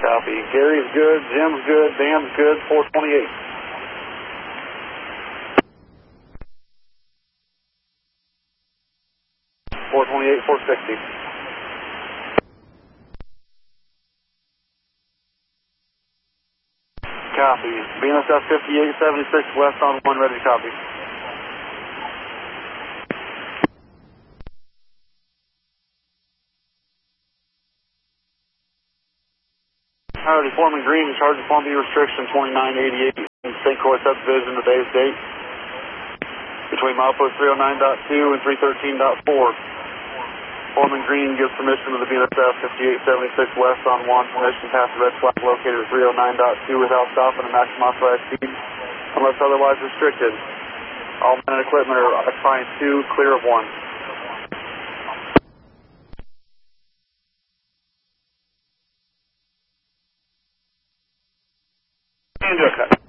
Copy. Gary's good, Jim's good, Dan's good, 428. .428, 460. Copy. BNSF 5876 west on 1, ready to copy. Alrighty, Foreman Green, in charge of Columbia restriction 2988 in St. Croix subdivision, today's date. Between milepost 309.2 and 313.4. Foreman Green gives permission to the BNSF 5876 west on 1, permission past the red flag located at 309.2 without stopping at maximum authorized speed unless otherwise restricted. All men and equipment are occupying 2, clear of 1. And cut.